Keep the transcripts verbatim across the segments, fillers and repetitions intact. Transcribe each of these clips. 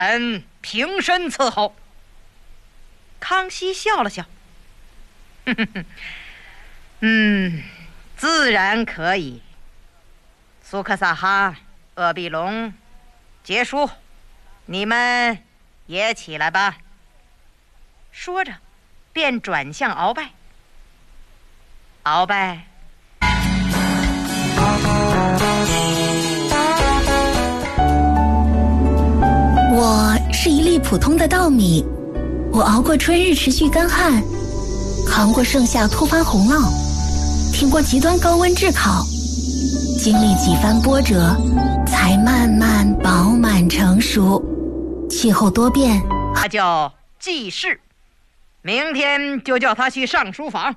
臣平身伺候。 康熙笑了笑， 哼哼哼，嗯，自然可以。苏克萨哈、鄂必隆、杰叔，你们也起来吧。 说着，便转向鳌拜。 鳌拜， 我是一粒普通的稻米，我熬过春日持续干旱，扛过盛夏突发洪涝，挺过极端高温炙烤，经历几番波折，才慢慢饱满成熟。气候多变， 他叫季氏，明天就叫他去上书房。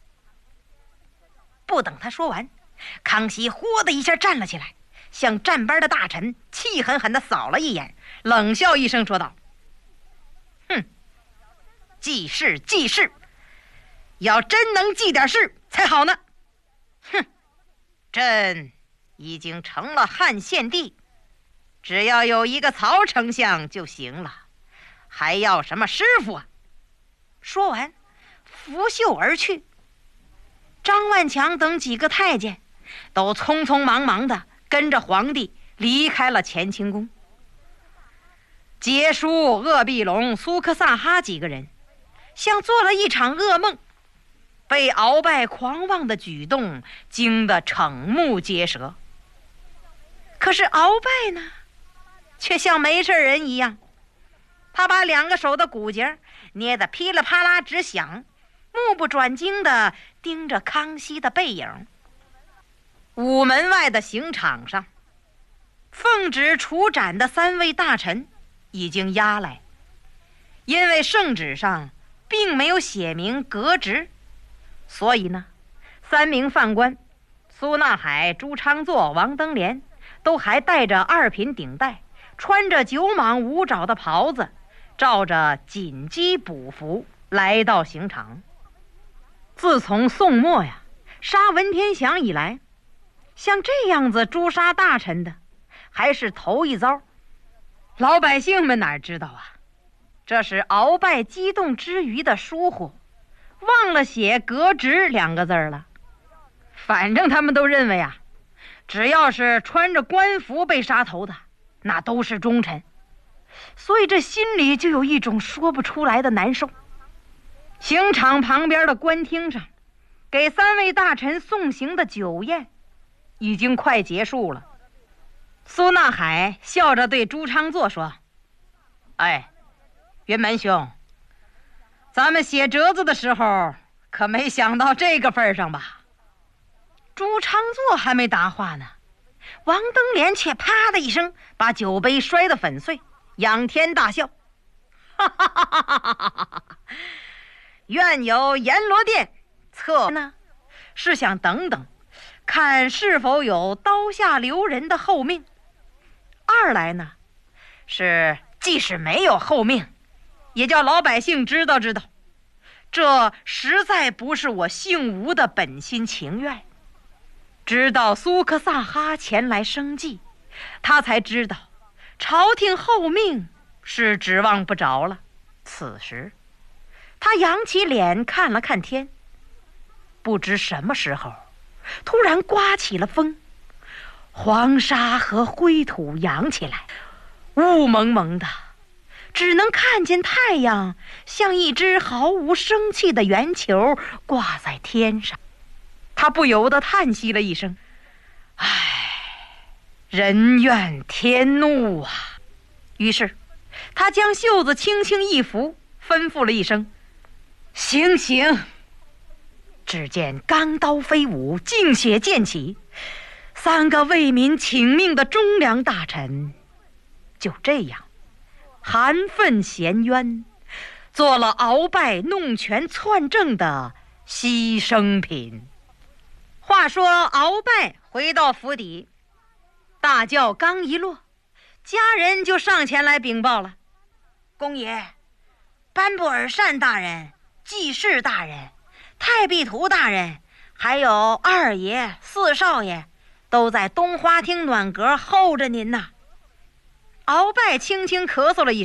不等他说完，康熙豁的一下站了起来，向站班的大臣气狠狠地扫了一眼，冷笑一声说道：哼，记事记事，要真能记点事才好呢。哼，朕已经成了汉献帝，只要有一个曹丞相就行了，还要什么师傅啊？说完拂袖而去。张万强等几个太监都匆匆忙忙地跟着皇帝离开了乾清宫。杰叔、鄂必隆、苏克萨哈几个人像做了一场噩梦，被鳌拜狂妄的举动惊得瞠目结舌。可是鳌拜呢，却像没事人一样，他把两个手的骨节捏得噼里啪啦直响，目不转睛地盯着康熙的背影。午门外的刑场上，奉旨处斩的三位大臣已经押来，因为圣旨上并没有写明革职，所以呢，三名犯官苏纳海、朱昌作、王登联都还戴着二品顶戴，穿着九蟒五爪的袍子，照着锦鸡补服来到刑场。自从宋末呀杀文天祥以来，像这样子诛杀大臣的还是头一遭。老百姓们哪知道啊，这是鳌拜激动之余的疏忽，忘了写革职两个字了。反正他们都认为啊，只要是穿着官服被杀头的，那都是忠臣，所以这心里就有一种说不出来的难受。刑场旁边的官厅上，给三位大臣送行的酒宴已经快结束了。苏纳海笑着对朱昌作说：哎，云门兄，咱们写折子的时候可没想到这个份上吧？朱昌作还没答话呢，王登联却啪的一声把酒杯摔得粉碎，仰天大笑：哈哈哈哈哈哈！愿有阎罗殿，策呢是想等等看是否有刀下留人的后命，二来呢是即使没有后命，也叫老百姓知道知道，这实在不是我姓吴的本心情愿。直到苏克萨哈前来生计，他才知道朝廷后命是指望不着了。此时他扬起脸看了看天，不知什么时候突然刮起了风，黄沙和灰土扬起来，雾蒙蒙的，只能看见太阳像一只毫无生气的圆球挂在天上。他不由得叹息了一声：唉，人怨天怒啊。于是他将袖子轻轻一拂，吩咐了一声：行行。只见钢刀飞舞，劲血溅起，三个为民请命的忠良大臣就这样含愤衔冤，做了鳌拜弄权篡政的牺牲品。话说鳌拜回到府邸，大轿刚一落，家人就上前来禀报了：公爷，班布尔善大人、季氏大人、太弼图大人，还有二爷、四少爷，都在东花厅暖阁候着您呐。 鳌拜轻轻咳嗽了一